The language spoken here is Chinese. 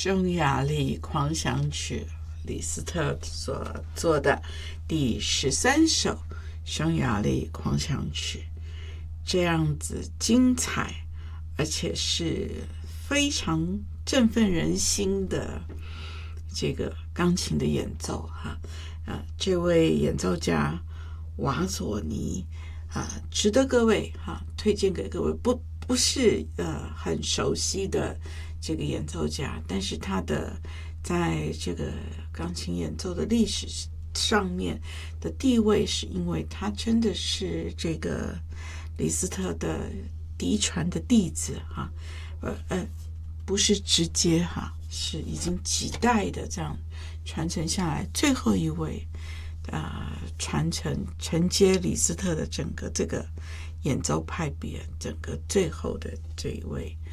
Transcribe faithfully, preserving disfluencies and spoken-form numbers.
匈牙利狂想曲，李斯特所做的第十三首匈牙利狂想曲，这样子精彩，而且是非常振奋人心的这个钢琴的演奏哈。呃，这位演奏家瓦佐尼啊、呃，值得各位哈、啊、推荐给各位，不不是呃很熟悉的这个演奏家，但是他的在这个钢琴演奏的历史上面的地位，是因为他真的是这个李斯特的嫡传的弟子哈、啊，呃呃，不是直接哈、啊，是已经几代的这样传承下来，最后一位啊、呃、传承承接李斯特的整个这个演奏派别，整个最后的这一位